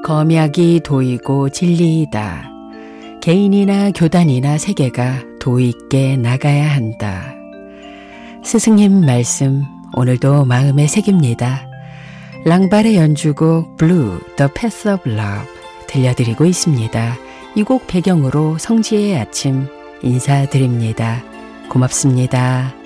검약이 도이고 진리이다. 개인이나 교단이나 세계가 도의 있게 나가야 한다. 스승님 말씀 오늘도 마음에 새깁니다. 랑발의 연주곡 Blue, The Path of Love 들려드리고 있습니다. 이 곡 배경으로 성지의 아침 인사드립니다. 고맙습니다.